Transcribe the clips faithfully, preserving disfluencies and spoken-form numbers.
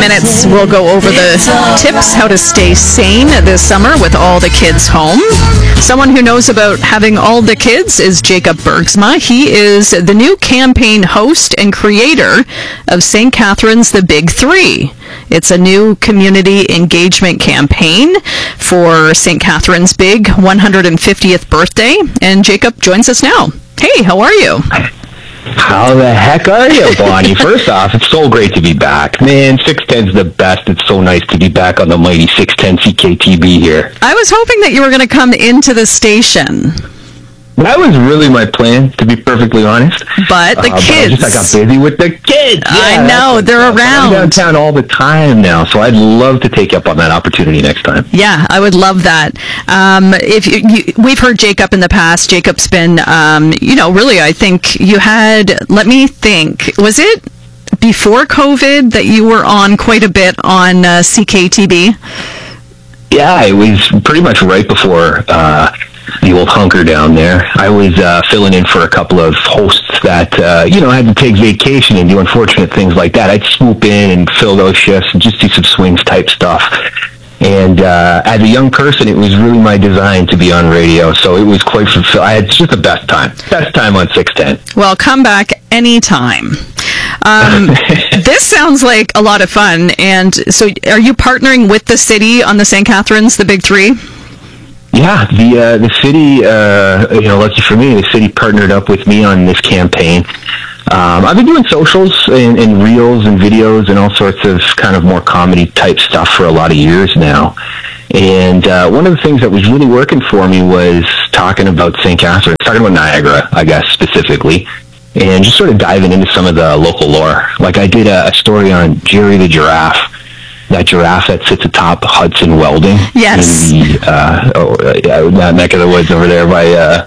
minutes, we'll go over the tips how to stay sane this summer with all the kids home. Someone who knows about having all the kids is Jacob Bergsma. He is the new campaign host and creator of Saint Catharines The Big Three. It's a new community engagement campaign for Saint Catharines' big one hundred fiftieth birthday. And Jacob joins us now. Hey, how are you? How the heck are you, Bonnie? First off, it's so great to be back. Man, six ten's the best. It's so nice to be back on the mighty six ten C K T B here. I was hoping that you were going to come into the station. That was really my plan, to be perfectly honest. But the uh, kids... But I just I got busy with the kids. I Yeah, know, they're I'm around. downtown all the time now, so I'd love to take you up on that opportunity next time. Yeah, I would love that. Um, if you, you, we've heard Jacob in the past. Jacob's been, um, you know, really, I think you had, let me think, was it before COVID that you were on quite a bit on uh, C K T B? Yeah, it was pretty much right before... Uh, the old hunker down there. I was uh, filling in for a couple of hosts that, uh, you know, had to take vacation and do unfortunate things like that. I'd swoop in and fill those shifts and just do some swings type stuff. And uh, as a young person, it was really my design to be on radio, so it was quite fulfilling. I had just the best time. Best time on six ten. Well, come back anytime. Um, this sounds like a lot of fun. And so are you partnering with the city on the Saint Catharines, the Big Three? Yeah, the uh, the city, uh, you know, lucky for me, the city partnered up with me on this campaign. Um, I've been doing socials and, and reels and videos and all sorts of kind of more comedy type stuff for a lot of years now. And uh, one of the things that was really working for me was talking about Saint Catharines, talking about Niagara, I guess, specifically, and just sort of diving into some of the local lore. Like I did a, a story on Jerry the Giraffe. That giraffe that sits atop Hudson Welding. Yes. In the, uh, oh, uh, that neck of the woods over there by uh,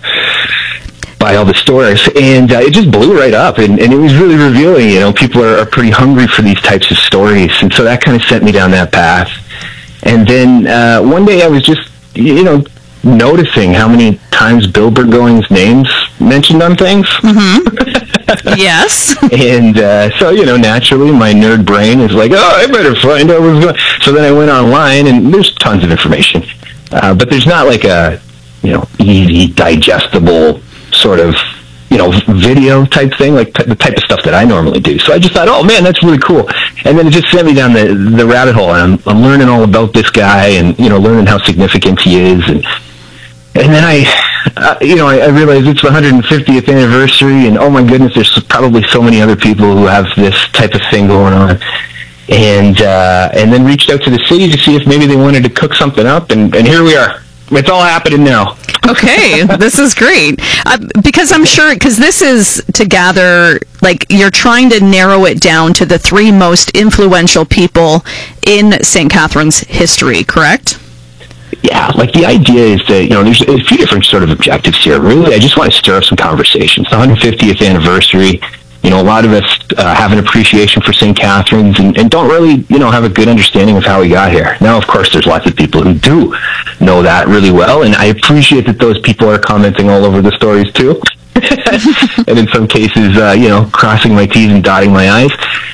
by all the stores. And uh, it just blew right up. And, and it was really revealing. You know, people are, are pretty hungry for these types of stories. And so that kind of sent me down that path. And then uh, one day I was just, you know, noticing how many times Bill Burgoyne's name's mentioned on things. Mm-hmm. Yes. And uh, so, you know, naturally, my nerd brain is like, oh, I better find out what's going on. So then I went online, and there's tons of information. Uh, but there's not like a, you know, easy, digestible sort of, you know, video type thing, like t- the type of stuff that I normally do. So I just thought, oh, man, that's really cool. And then it just sent me down the, the rabbit hole, and I'm, I'm learning all about this guy and, you know, learning how significant he is. And And then I, uh, you know, I, I realized it's the one hundred fiftieth anniversary, and oh my goodness, there's probably so many other people who have this type of thing going on. And uh, and then reached out to the city to see if maybe they wanted to cook something up, and, and here we are. It's all happening now. Okay, this is great. Uh, because I'm sure, because this is to gather, like, you're trying to narrow it down to the three most influential people in Saint Catharines history, correct? Yeah, like the idea is that, you know, there's a few different sort of objectives here. Really, I just want to stir up some conversations. The one hundred fiftieth anniversary, you know, a lot of us uh, have an appreciation for Saint Catharines and, and don't really, you know, have a good understanding of how we got here. Now, of course, there's lots of people who do know that really well, and I appreciate that those people are commenting all over the stories too. And in some cases, uh, you know, crossing my T's and dotting my I's.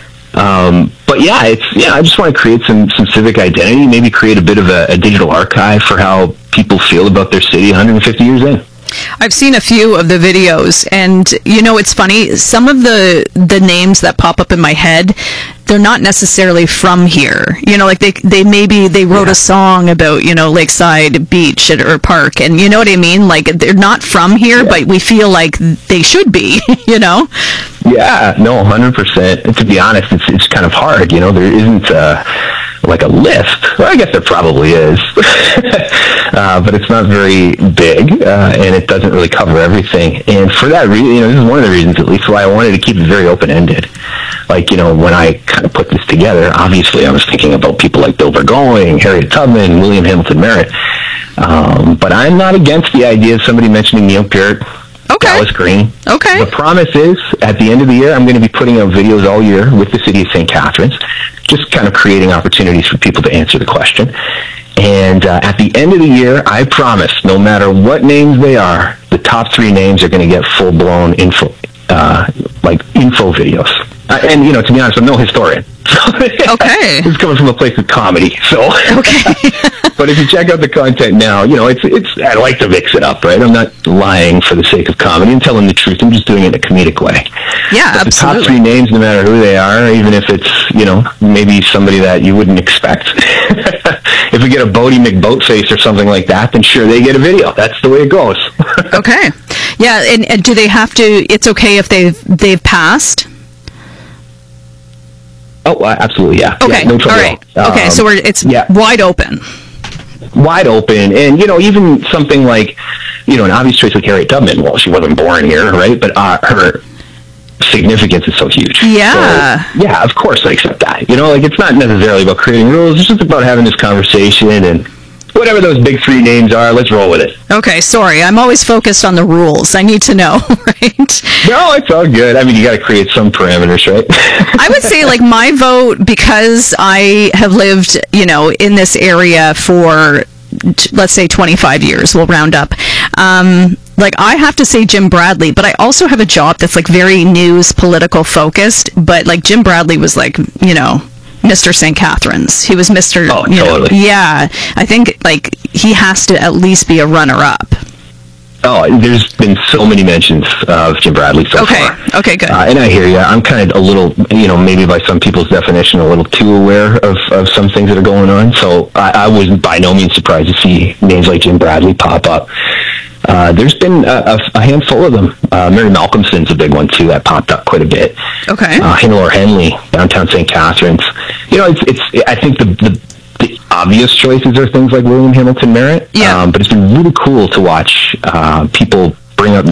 Um, but yeah, it's yeah. I just want to create some, some civic identity. Maybe create a bit of a, a digital archive for how people feel about their city one hundred fifty years in. I've seen a few of the videos, and you know, it's funny. Some of the the names that pop up in my head, they're not necessarily from here. You know, like they they maybe they wrote yeah. a song about, you know, Lakeside Beach or Park, and you know what I mean. Like they're not from here, yeah. but we feel like they should be. You know. Yeah, no, one hundred percent. And to be honest, it's it's kind of hard. You know, there isn't uh, like a list. Well, I guess there probably is, uh, but it's not very big, uh, and it doesn't really cover everything. And for that reason, you know, this is one of the reasons, at least, why I wanted to keep it very open-ended. Like, you know, when I kind of put this together, obviously I was thinking about people like Bill Burgoyne, Harriet Tubman, William Hamilton Merritt. Um, but I'm not against the idea of somebody mentioning Neil Peart. Okay. Dallas Green. Okay. The promise is, at the end of the year, I'm going to be putting out videos all year with the city of Saint Catharines, just kind of creating opportunities for people to answer the question. And uh, at the end of the year, I promise, no matter what names they are, the top three names are going to get full-blown info, uh, like info videos. Uh, and, you know, to be honest, I'm no historian. Okay. It's coming from a place of comedy, so. Okay. But if you check out the content now, you know, it's, it's, I like to mix it up, right? I'm not lying for the sake of comedy and telling the truth. I'm just doing it in a comedic way. Yeah, but absolutely. The top three names, no matter who they are, even if it's, you know, maybe somebody that you wouldn't expect. If we get a Bodie McBoatface or something like that, then sure, they get a video. That's the way it goes. Okay. Yeah, and, and do they have to, it's okay if they've, they've passed? Oh, uh, absolutely, yeah. Okay, yeah, no trouble. all right. Um, okay, so we're, it's yeah. wide open. Wide open. And, you know, even something like, you know, an obvious choice like Harriet Tubman. Well, she wasn't born here, right? But uh, her significance is so huge. Yeah. So, yeah, of course I accept that. You know, like, it's not necessarily about creating rules. It's just about having this conversation, and whatever those big three names are, let's roll with it. Okay, sorry. I'm always focused on the rules. I need to know, right? No, it's all good. I mean, you got to create some parameters, right? I would say, like, my vote, because I have lived, you know, in this area for, let's say, twenty-five years, we'll round up. Um, like, I have to say Jim Bradley, but I also have a job that's, like, very news, political focused. But, like, Jim Bradley was, like, you know, Mister Saint Catharines. He was Mister Oh, you totally. know, yeah. I think, like, he has to at least be a runner-up. Oh, there's been so many mentions of Jim Bradley so okay. far. Okay, okay, good. Uh, and I hear you. I'm kind of a little, you know, maybe by some people's definition, a little too aware of, of some things that are going on. So I, I was by no means surprised to see names like Jim Bradley pop up. Uh, there's been a, a handful of them. Uh, Mary Malcolmson's a big one, too, that popped up quite a bit. Okay. Uh, Hannelore Henley, downtown Saint Catharines. You know, it's, it's, I think the, the The obvious choices are things like William Hamilton Merritt. Yeah. Um, but it's been really cool to watch uh, people bring up